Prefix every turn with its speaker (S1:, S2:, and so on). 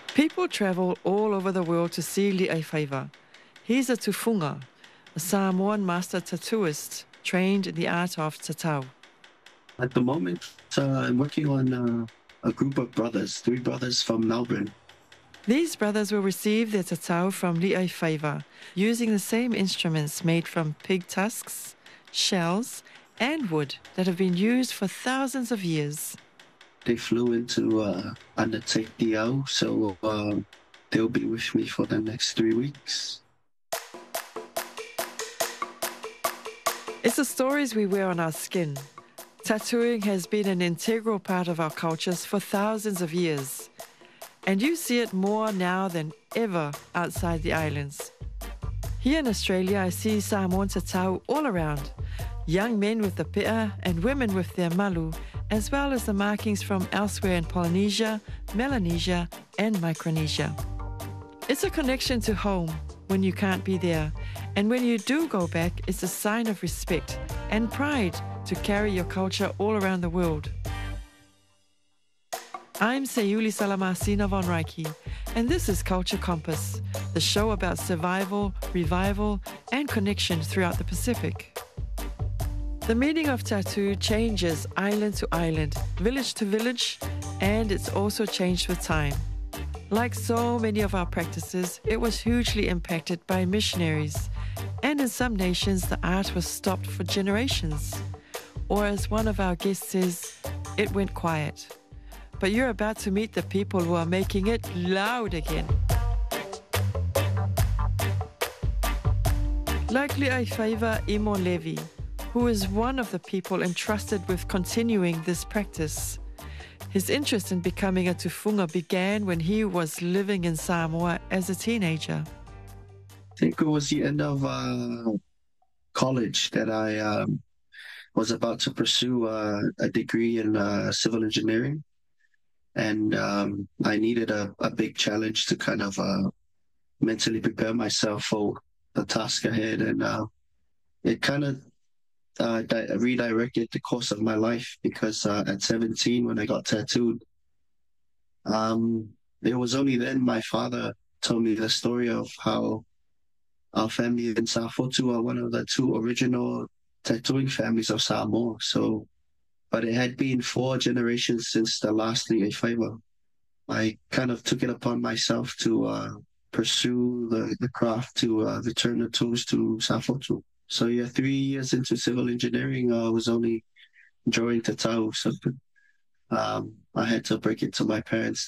S1: People travel all over the world to see Li'ai He's a tufunga, a Samoan master tattooist trained in the art of tatau.
S2: At the moment, I'm working on a group of brothers, three brothers from Melbourne.
S1: These brothers will receive their tatau from Li'ai using the same instruments made from pig tusks, shells, and wood that have been used for thousands of years.
S2: They flew in to undertake the ao, so they'll be with me for the next 3 weeks.
S1: It's the stories we wear on our skin. Tattooing has been an integral part of our cultures for thousands of years. And you see it more now than ever outside the islands. Here in Australia, I see Samoan tatau all around. Young men with the pe'a and women with their malu, as well as the markings from elsewhere in Polynesia, Melanesia, and Micronesia. It's a connection to home when you can't be there. And when you do go back, it's a sign of respect and pride to carry your culture all around the world. I'm Sayuli Salamasina von Reiki, and this is Culture Compass, the show about survival, revival, and connection throughout the Pacific. The meaning of tattoo changes island to island, village to village, and it's also changed with time. Like so many of our practices, it was hugely impacted by missionaries, and in some nations the art was stopped for generations. Or as one of our guests says, it went quiet. But you're about to meet the people who are making it loud again. Like Li'ai Imon Levi, who is one of the people entrusted with continuing this practice. His interest in becoming a tufunga began when he was living in Samoa as a teenager.
S2: I think it was the end of college that I was about to pursue a degree in civil engineering. And I needed a big challenge to kind of mentally prepare myself for the task ahead. And it kind of redirected the course of my life because at 17, when I got tattooed, it was only then my father told me the story of how our family in Safotu are one of the two original tattooing families of Samoa. So, but it had been 4 generations since the last Li'ai. I kind of took it upon myself to pursue the craft to return the tools to Safotu. So yeah, 3 years into civil engineering, I was only drawing tatau. So I had to break it to my parents